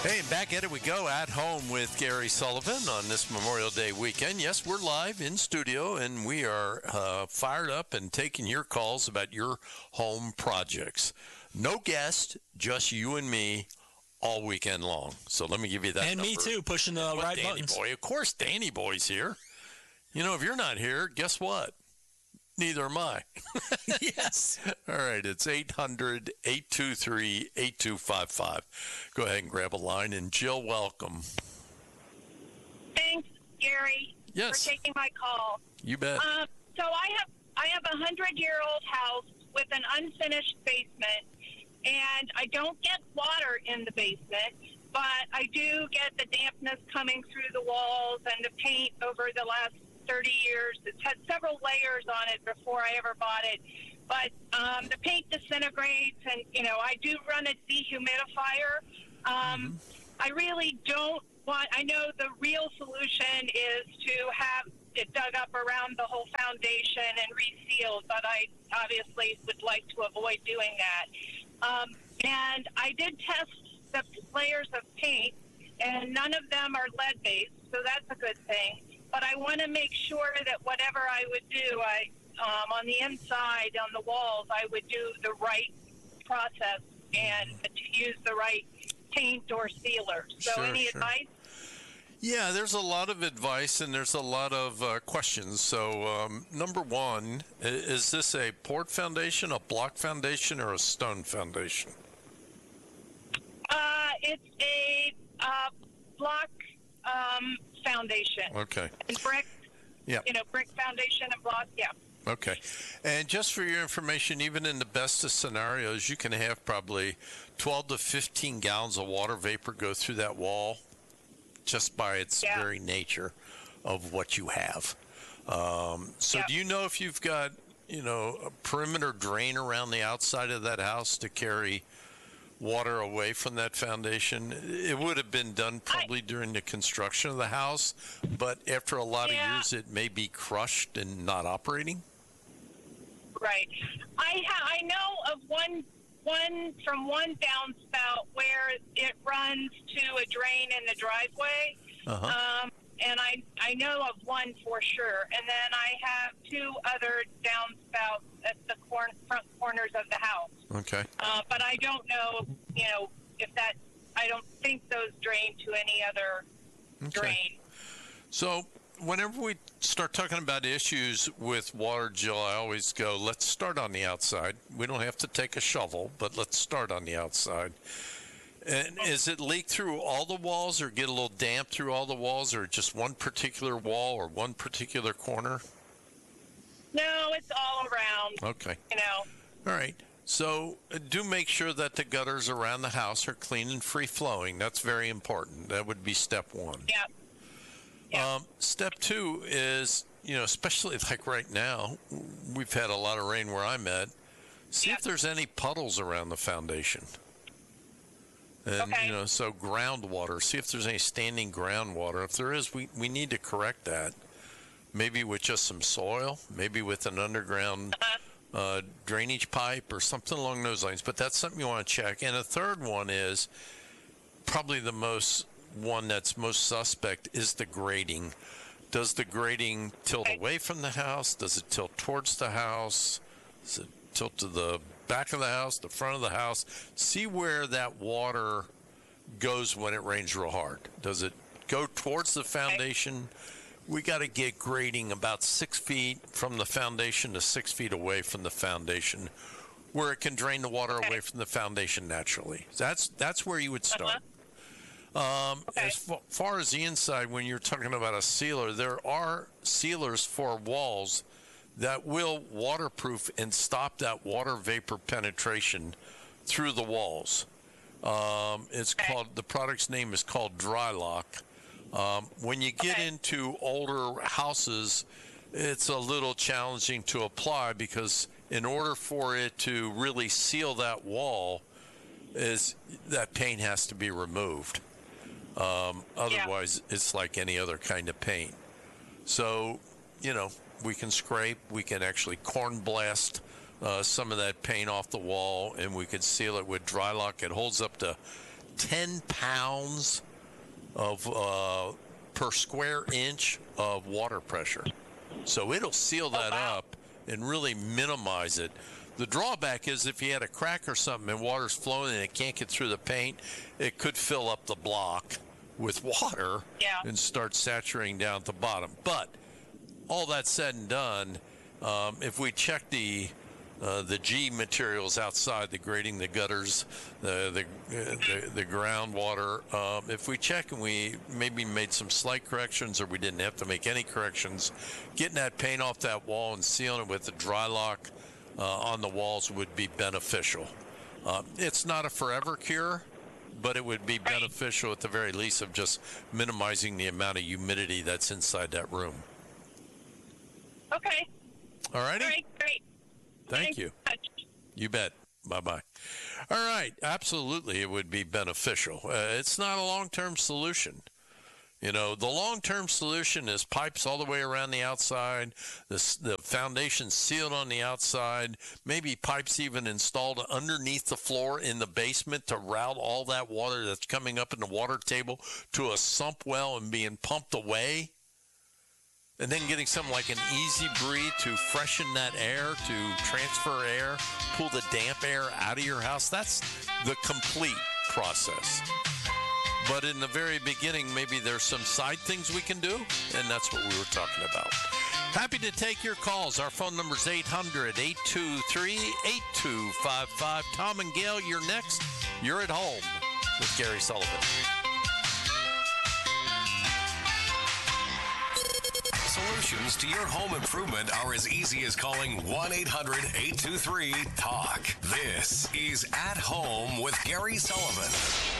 Hey, back at it we go at home with Gary Sullivan on this Memorial Day weekend. Yes, we're live in studio, and we are fired up and taking your calls about your home projects. No guest, just you and me all weekend long. So let me give you that And number. me too, pushing the right Danny buttons. Boy. Of course, Danny Boy's here. You know, if you're not here, guess what? Neither am I. Yes. All right, it's 800-823-8255. Go ahead and grab a line. And Jill, welcome. Thanks, Gary, Yes. for taking my call. You bet. So I have a 100-year-old house with an unfinished basement, and I don't get water in the basement, but I do get the dampness coming through the walls and the paint over the last 30 years. It's had several layers on it before I ever bought it. But the paint disintegrates, and, I do run a dehumidifier. I really don't want, I know the real solution is to have it dug up around the whole foundation and resealed, but I obviously would like to avoid doing that. And I did test the layers of paint, and none of them are lead-based, so that's a good thing. But I want to make sure that whatever I would do, on the inside, on the walls, I would do the right process and to use the right paint or sealer. So any advice? Yeah, there's a lot of advice and there's a lot of questions. So number one, is this a poured foundation, a block foundation, or a stone foundation? It's a block foundation. Okay. And brick. Yeah. Brick foundation and block. Yeah. Okay. And just for your information, even in the best of scenarios, you can have probably 12 to 15 gallons of water vapor go through that wall just by its very nature of what you have. So do you know if you've got, a perimeter drain around the outside of that house to carry water away from that foundation? It would have been done probably during the construction of the house, but after a lot of years, it may be crushed and not operating. Right. I know of one downspout where it runs to a drain in the driveway. And I know of one for sure. And then I have two other downspouts at the front corners of the house. Okay. But I don't know, if that, I don't think those drain to any other drain. So whenever we start talking about issues with water, Jill, I always go, let's start on the outside. We don't have to take a shovel, but let's start on the outside. And is it leak through all the walls or get a little damp through all the walls, or just one particular wall or one particular corner? No, it's all around. Okay. All right. So do make sure that the gutters around the house are clean and free-flowing. That's very important. That would be step one. Yeah. Step two is, especially like right now, we've had a lot of rain where I'm at. See if there's any puddles around the foundation. And, so groundwater. See if there's any standing groundwater. If there is, we need to correct that. Maybe with just some soil, maybe with an underground drainage pipe or something along those lines. But that's something you want to check. And a third one is probably the one that's most suspect is the grading. Does the grading tilt away from the house? Does it tilt towards the house? Does it tilt to the back of the house, the front of the house? See where that water goes when it rains real hard. Does it go towards the foundation? We got to get grading about 6 feet from the foundation to 6 feet away from the foundation, where it can drain the water away from the foundation naturally. That's where you would start. As far as the inside, when you're talking about a sealer, there are sealers for walls that will waterproof and stop that water vapor penetration through the walls. It's called, the product's name is called Drylock. When you get into older houses, it's a little challenging to apply because in order for it to really seal that wall, that paint has to be removed. Otherwise, it's like any other kind of paint. So, we can scrape, we can actually corn blast some of that paint off the wall, and we can seal it with Drylock. It holds up to 10 pounds of per square inch of water pressure. So it'll seal that up and really minimize it. The drawback is if you had a crack or something and water's flowing and it can't get through the paint, it could fill up the block with water and start saturating down at the bottom. But all that said and done, if we check the G materials outside, the grading, the gutters, the groundwater, if we check and we maybe made some slight corrections or we didn't have to make any corrections, getting that paint off that wall and sealing it with the dry lock on the walls would be beneficial. It's not a forever cure, but it would be beneficial at the very least of just minimizing the amount of humidity that's inside that room. Okay. All righty? All right, great. Thank you. You bet. Bye-bye. All right. Absolutely, it would be beneficial. It's not a long-term solution. You know, the long-term solution is pipes all the way around the outside, the foundation sealed on the outside, maybe pipes even installed underneath the floor in the basement to route all that water that's coming up in the water table to a sump well and being pumped away. And then getting something like an Easy Breathe to freshen that air, to transfer air, pull the damp air out of your house. That's the complete process. But in the very beginning, maybe there's some side things we can do, and that's what we were talking about. Happy to take your calls. Our phone number is 800-823-8255. Tom and Gail, you're next. You're at home with Gary Sullivan. Solutions to your home improvement are as easy as calling 1-800-823-TALK. This is At Home with Gary Sullivan.